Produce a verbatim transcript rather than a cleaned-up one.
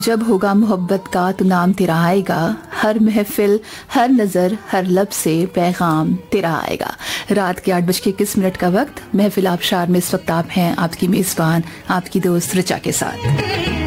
जब होगा मोहब्बत का तो नाम तेरा आएगा, हर महफिल हर नज़र हर लब से पैगाम तेरा आएगा। रात के आठ बज के इक्कीस मिनट का वक्त, महफिल आबशार में इस वक्त आप हैं आपकी मेज़बान आपकी दोस्त ऋचा के साथ।